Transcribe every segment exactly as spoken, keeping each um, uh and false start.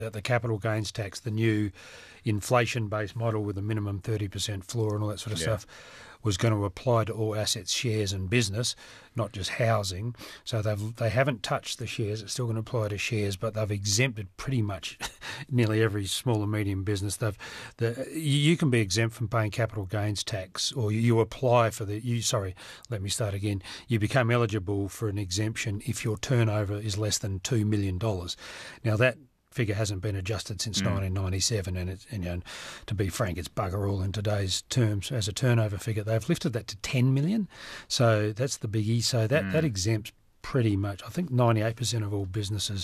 that the capital gains tax, the new inflation-based model with a minimum thirty percent floor and all that sort of Yeah. stuff, was going to apply to all assets, shares and business, not just housing. So they've, they haven't touched the shares. It's still going to apply to shares, but they've exempted pretty much nearly every small and medium business. They've, the, you can be exempt from paying capital gains tax, or you apply for the, you sorry, let me start again. You become eligible for an exemption if your turnover is less than two million dollars. Now that figure hasn't been adjusted since Mm. nineteen ninety-seven, and, it, and you know, to be frank, it's bugger all in today's terms as a turnover figure. They've lifted that to ten million, so that's the biggie. So that, Mm. that exempts pretty much, I think ninety-eight percent of all businesses,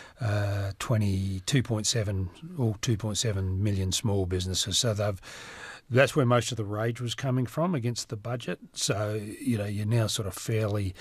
uh, twenty-two point seven, all two point seven million small businesses. So they've that's where most of the rage was coming from against the budget. So, you know, you're now sort of fairly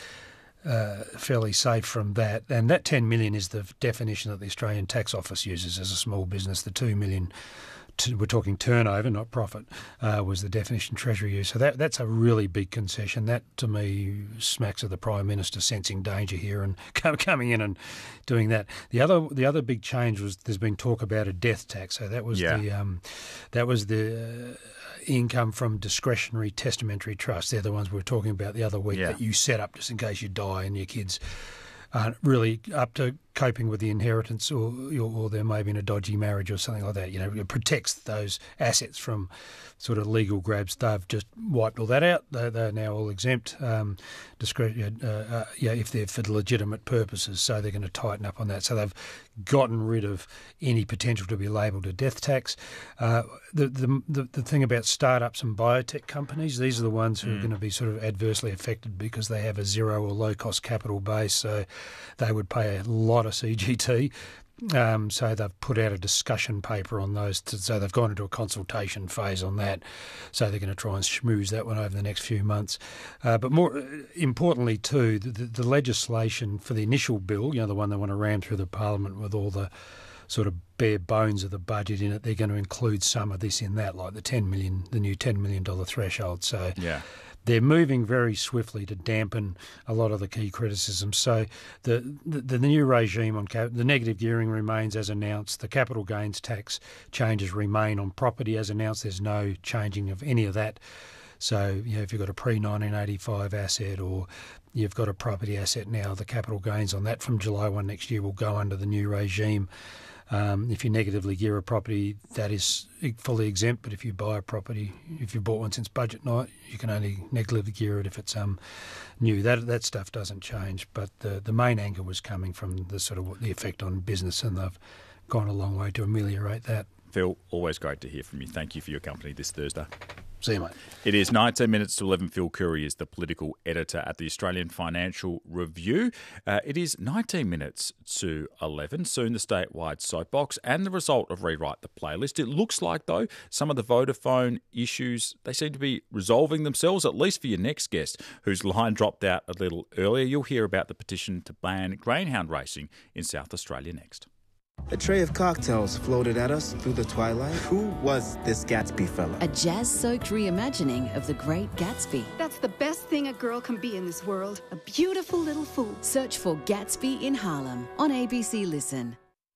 Uh, fairly safe from that. And that ten million is the definition that the Australian Tax Office uses as a small business. The two million, t- we're talking turnover, not profit, uh, was the definition Treasury used. So that that's a really big concession. That, to me, smacks of the Prime Minister sensing danger here and coming in and doing that. The other the other big change was there's been talk about a death tax. So that was Yeah. the um, that was the uh, income from discretionary testamentary trusts. They're the ones we were talking about the other week Yeah. that you set up just in case you die and your kids aren't really up to coping with the inheritance, or, or there may have been a dodgy marriage or something like that. You know, it protects those assets from sort of legal grabs. They've just wiped all that out. They're, they're now all exempt, um, discre- uh, uh, yeah, if they're for legitimate purposes. So they're going to tighten up on that. So they've gotten rid of any potential to be labelled a death tax. Uh, the, the the the thing about startups and biotech companies, these are the ones who Mm. are going to be sort of adversely affected because they have a zero or low cost capital base. So they would pay a lot of C G T. Um, so they've put out a discussion paper on those. To, so they've gone into a consultation phase on that. So they're going to try and schmooze that one over the next few months. Uh, but more uh, importantly too, the, the, the legislation for the initial bill, you know, the one they want to ram through the Parliament with all the sort of bare bones of the budget in it, they're going to include some of this in that, like the ten million, the new ten million dollars threshold. So Yeah. they're moving very swiftly to dampen a lot of the key criticisms. So the the, the new regime on cap, the negative gearing remains as announced. The capital gains tax changes remain on property as announced. There's no changing of any of that. So, you know, if you've got a pre nineteen eighty-five asset or you've got a property asset now, the capital gains on that from July first next year will go under the new regime. Um, if you negatively gear a property, that is fully exempt. But if you buy a property, if you bought one since budget night, you can only negatively gear it if it's um, new. That that stuff doesn't change. But the the main anger was coming from the sort of the effect on business, and they've gone a long way to ameliorate that. Phil, always great to hear from you. Thank you for your company this Thursday. See you, mate. It is nineteen minutes to eleven. Phil Curry is the political editor at the Australian Financial Review. Uh, it is nineteen minutes to eleven. Soon the statewide soapbox and the result of Rewrite the Playlist. It looks like, though, some of the Vodafone issues, they seem to be resolving themselves, at least for your next guest, whose line dropped out a little earlier. You'll hear about the petition to ban greyhound racing in South Australia next. A tray of cocktails floated at us through the twilight. Who was this Gatsby fella? A jazz-soaked reimagining of The Great Gatsby. That's the best thing a girl can be in this world. A beautiful little fool. Search for Gatsby in Harlem on A B C Listen.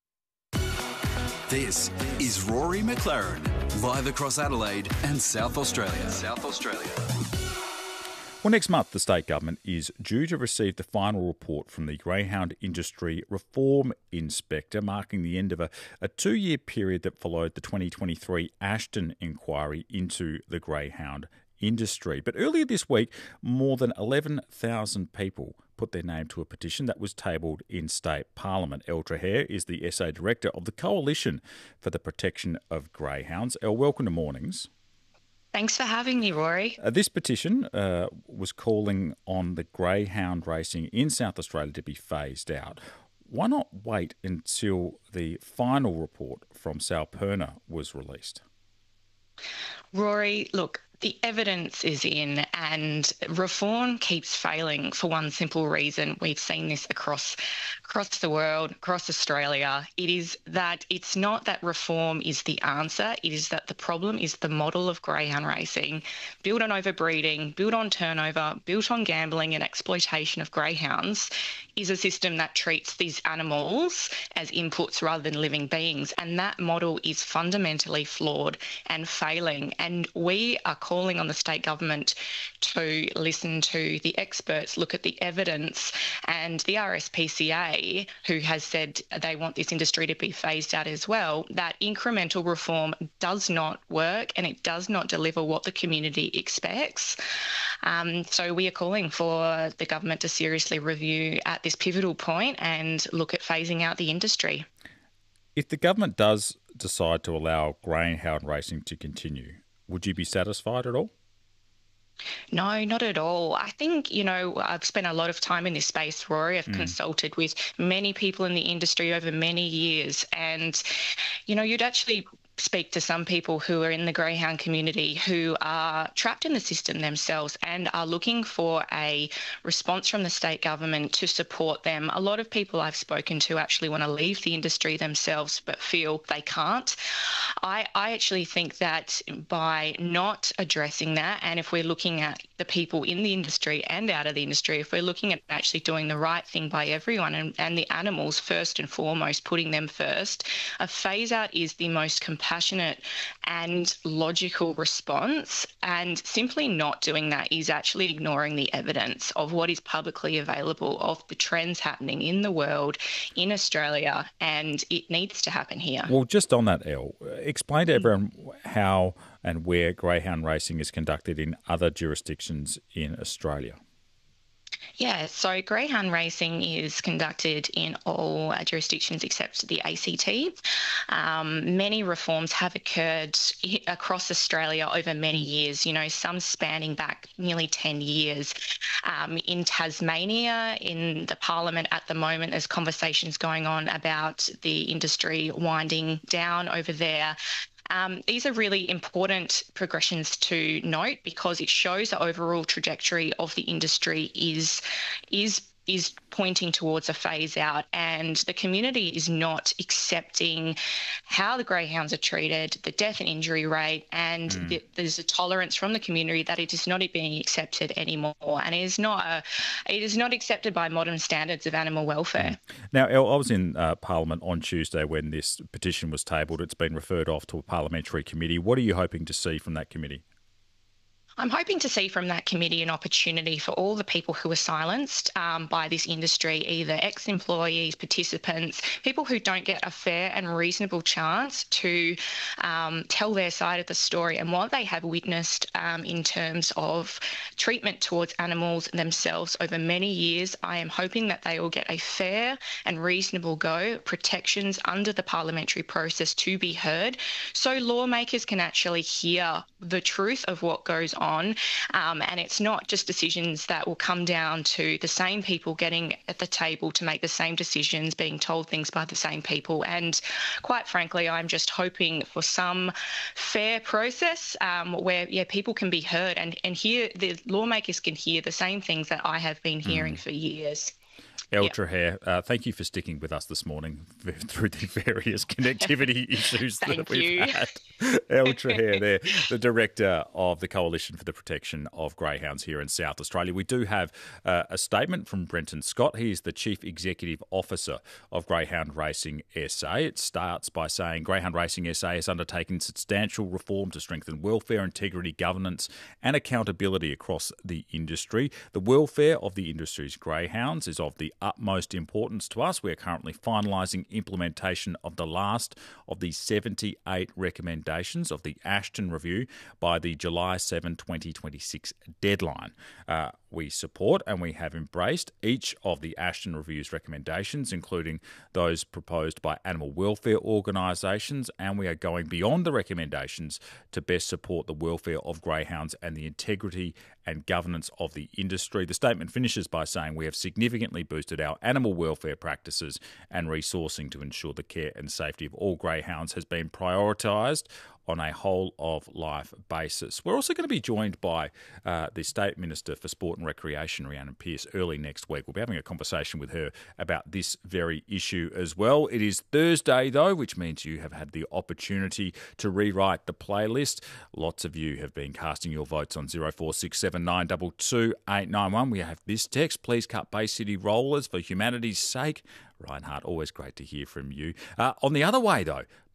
This is Rory McLaren, live across Adelaide and South Australia. South Australia. Well, next month, the state government is due to receive the final report from the Greyhound Industry Reform Inspector, marking the end of a, a two-year period that followed the twenty twenty-three Ashton inquiry into the greyhound industry. But earlier this week, more than eleven thousand people put their name to a petition that was tabled in state parliament. Elle Trahair is the S A Director of the Coalition for the Protection of Greyhounds. Elle, welcome to Mornings. Thanks for having me, Rory. Uh, this petition uh, was calling on the greyhound racing in South Australia to be phased out. Why not wait until the final report from Salperna was released? Rory, look, the evidence is in, and reform keeps failing for one simple reason. We've seen this across across the world, across Australia. It is that it's not that reform is the answer. It is that the problem is the model of greyhound racing, built on overbreeding, built on turnover, built on gambling and exploitation of greyhounds, is a system that treats these animals as inputs rather than living beings. And that model is fundamentally flawed and failing. And we are calling on the state government to listen to the experts, look at the evidence, and the R S P C A, who has said they want this industry to be phased out as well, that incremental reform does not work and it does not deliver what the community expects. Um, so we are calling for the government to seriously review at this pivotal point and look at phasing out the industry. If the government does decide to allow greyhound racing to continue, would you be satisfied at all? No, not at all. I think, you know, I've spent a lot of time in this space, Rory. I've mm. consulted with many people in the industry over many years. And, you know, you'd actually speak to some people who are in the greyhound community who are trapped in the system themselves and are looking for a response from the state government to support them. A lot of people I've spoken to actually want to leave the industry themselves but feel they can't. I, I actually think that by not addressing that, and if we're looking at the people in the industry and out of the industry, if we're looking at actually doing the right thing by everyone and, and the animals first and foremost, putting them first, a phase out is the most compassionate and logical response. And simply not doing that is actually ignoring the evidence of what is publicly available, of the trends happening in the world, in Australia, and it needs to happen here. Well, just on that, Elle, explain to everyone how and where greyhound racing is conducted in other jurisdictions in Australia. Yeah, so greyhound racing is conducted in all uh, jurisdictions except the A C T. Um, many reforms have occurred across Australia over many years, you know, some spanning back nearly ten years. Um, in Tasmania, in the Parliament at the moment, there's conversations going on about the industry winding down over there. Um, these are really important progressions to note because it shows the overall trajectory of the industry is is is pointing towards a phase out, and the community is not accepting how the greyhounds are treated, the death and injury rate, and mm. the, there's a tolerance from the community that it is not being accepted anymore, and it is not a, it is not accepted by modern standards of animal welfare. Mm. Now, Elle, I was in uh, Parliament on Tuesday when this petition was tabled. It's been referred off to a parliamentary committee. What are you hoping to see from that committee? I'm hoping to see from that committee an opportunity for all the people who are silenced um, by this industry, either ex-employees, participants, people who don't get a fair and reasonable chance to um, tell their side of the story and what they have witnessed um, in terms of treatment towards animals themselves over many years. I am hoping that they will get a fair and reasonable go, protections under the parliamentary process to be heard, so lawmakers can actually hear the truth of what goes on. On, um, and it's not just decisions that will come down to the same people getting at the table to make the same decisions, being told things by the same people. And quite frankly, I'm just hoping for some fair process um, where, yeah, people can be heard and, and hear, the lawmakers can hear the same things that I have been hearing mm. for years. Elle yep. Traherne, uh, thank you for sticking with us this morning through the various connectivity issues that we've you. had. Elle Traherne there, the Director of the Coalition for the Protection of Greyhounds here in South Australia. We do have uh, a statement from Brenton Scott. He is the Chief Executive Officer of Greyhound Racing S A. It starts by saying Greyhound Racing S A has undertaken substantial reform to strengthen welfare, integrity, governance and accountability across the industry. The welfare of the industry's greyhounds is of the utmost importance to us. We are currently finalising implementation of the last of the seventy-eight recommendations of the Ashton Review by the July seventh, twenty twenty-six deadline. Uh, we support and we have embraced each of the Ashton Review's recommendations, including those proposed by animal welfare organisations, and we are going beyond the recommendations to best support the welfare of greyhounds and the integrity and governance of the industry. The statement finishes by saying we have significantly boosted our animal welfare practices and resourcing to ensure the care and safety of all greyhounds has been prioritised on a whole-of-life basis. We're also going to be joined by uh, the State Minister for Sport and Recreation, Rhiannon Pearce, early next week. We'll be having a conversation with her about this very issue as well. It is Thursday, though, which means you have had the opportunity to rewrite the playlist. Lots of you have been casting your votes on zero four six seven nine two two eight nine one. We have this text: please cut Bay City Rollers for humanity's sake. Reinhardt, always great to hear from you. Uh, on the other way, though,